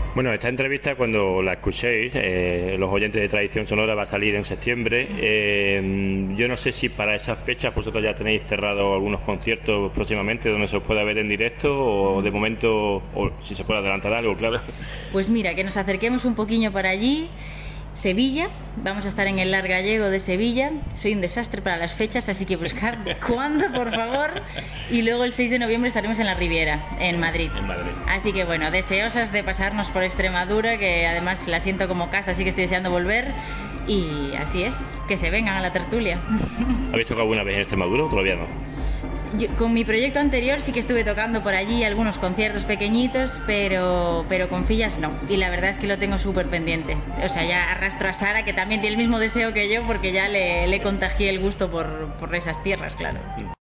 Bueno, esta entrevista cuando la escuchéis, los oyentes de Tradición Sonora va a salir en septiembre. Yo no sé si para esas fechas vosotros ya tenéis cerrado algunos conciertos próximamente donde se os pueda ver en directo o de momento, o si se puede adelantar algo, claro. Pues mira, que nos acerquemos un poquillo para allí. Sevilla, vamos a estar en el Lar Gallego de Sevilla. Soy un desastre para las fechas, así que buscad cuándo, por favor. Y luego el 6 de noviembre estaremos en la Riviera, en Madrid. En Madrid. Así que bueno, deseosas de pasarnos por Extremadura, que además la siento como casa, así que estoy deseando volver. Y así es, que se vengan a la tertulia. ¿Habéis tocado alguna vez en Extremadura o todavía no? Con mi proyecto anterior sí que estuve tocando por allí algunos conciertos pequeñitos, pero con Fillas no. Y la verdad es que lo tengo súper pendiente. O sea, ya arrastro a Sara, que también tiene el mismo deseo que yo, porque ya le contagié el gusto por esas tierras, claro.